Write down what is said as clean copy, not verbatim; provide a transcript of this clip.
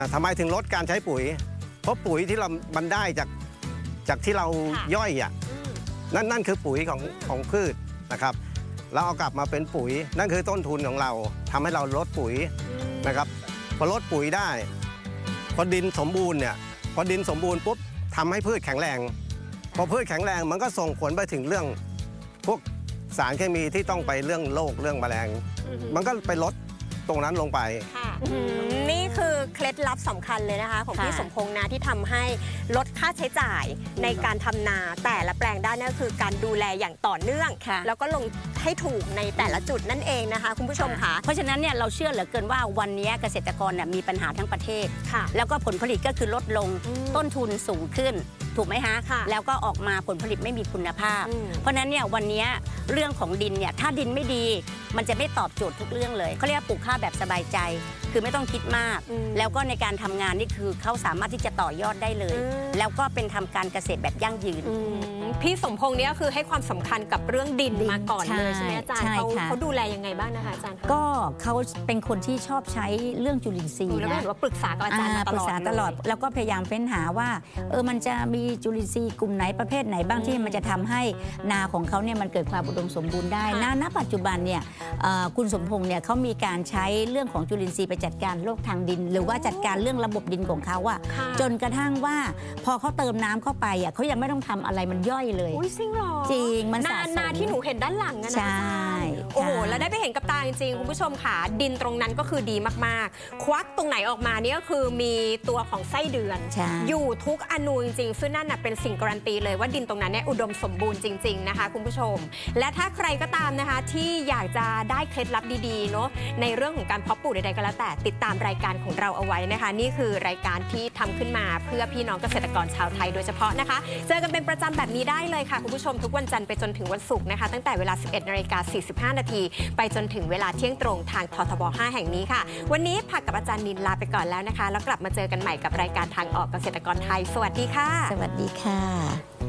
ทำไมถึงลดการใช้ปุ๋ยเพราะปุ๋ยที่มันได้จากที่เราย่อยนั่นคือปุ๋ยของพืชนะครับเราเอากลับมาเป็นปุ๋ยนั่นคือต้นทุนของเราทำให้เราลดปุ๋ยนะครับพอลดปุ๋ยได้พอดินสมบูรณ์เนี่ยพอดินสมบูรณ์ปุ๊บทำให้พืชแข็งแรงพอพืชแข็งแรงมันก็ส่งผลไปถึงเรื่องพวกสารเคมีที่ต้องไปเรื่องโรคเรื่องแมลงมันก็ไปลดตรงนั้นลงไปนี่คือเคล็ดลับสำคัญเลยนะคะของพี่สมพงษ์นะที่ทำให้ลดค่าใช้จ่ายในการทำนาแต่ละแปลงได้นั่นคือการดูแลอย่างต่อเนื่องแล้วก็ลงให้ถูกในแต่ละจุดนั่นเองนะคะคุณผู้ชมค่ะเพราะฉะนั้นเนี่ยเราเชื่อเหลือเกินว่าวันนี้เกษตรกรมีปัญหาทั้งประเทศแล้วก็ผลผลิตก็คือลดลงต้นทุนสูงขึ้นถูกไหมคะแล้วก็ออกมาผลผลิตไม่มีคุณภาพเพราะนั้นเนี่ยวันนี้เรื่องของดินเนี่ยถ้าดินไม่ดีมันจะไม่ตอบโจทย์ทุกเรื่องเลยเขาเรียกปลูกข้าวแบบสบายใจคือไม่ต้องคิดมากแล้วก็ในการทำงานนี่คือเขาสามารถที่จะต่อยอดได้เลยแล้วก็เป็นทำการเกษตรแบบยั่งยืนพี่สมพงษ์เนี่ยคือให้ความสำคัญกับเรื่องดินมาก่อนเลยใช่ไหมอาจารย์เขาดูแลยังไงบ้างนะคะอาจารย์ก็เขาเป็นคนที่ชอบใช้เรื่องจุลินทรีย์นะแล้วว่าปรึกษากับอาจารย์ปรึกษาตลอดแล้วก็พยายามเฟ้นหาว่ามันจะมีจุลินทรีย์กลุ่มไหนประเภทไหนบ้างที่มันจะทำให้นาของเขาเนี่ยมันเกิดความอุดมสมบูรณ์ได้ณปัจจุบันเนี่ยคุณสมพงษ์เนี่ยเขามีการใช้เรื่องของจุลินทรีย์ไปจัดการโรคทางดินหรือว่าจัดการเรื่องระบบดินของเขาจนกระทั่งว่าพอเขาเติมน้ำเข้าไปเขายังไม่ต้องทอะไรมันย่อยเลยจริงหรอจริงมันนาที่หนูเห็นด้านหลังนะใช่โอ้โหแล้วได้ไปเห็นกับตาจริงๆคุณผู้ชมค่ะดินตรงนั้นก็คือดีมากๆควักตรงไหนออกมานี่ก็คือมีตัวของไส้เดือนอยู่ทุกอนูจริงๆซึ่งนั่นเป็นสิ่งการันตีเลยว่าดินตรงนั้นเนี่ยอุดมสมบูรณ์จริงๆนะคะคุณผู้ชมและถ้าใครก็ตามนะคะที่อยากจะได้เคล็ดลับดีๆเนาะในเรื่องของการเพาะปลูกใดๆก็แล้วแต่ติดตามรายการของเราเอาไว้นะคะนี่คือรายการที่ทำขึ้นมาเพื่อพี่น้องเกษตรกรชาวไทยโดยเฉพาะนะคะเจอกันเป็นประจำแบบนี้ได้เลยค่ะคุณผู้ชมทุกวันจันทร์ไปจนถึงวันศุกร์นะคะตั้งแต่เวลา 11:45 น.ไปจนถึงเวลาเที่ยงตรงทางททบ 5 แห่งนี้ค่ะวันนี้พักกับอาจารย์นินลาไปก่อนแล้วนะคะแล้วกลับมาเจอกันใหม่กับรายการทางออกเกษตรกรไทยสวัสดีค่ะสวัสดีค่ะ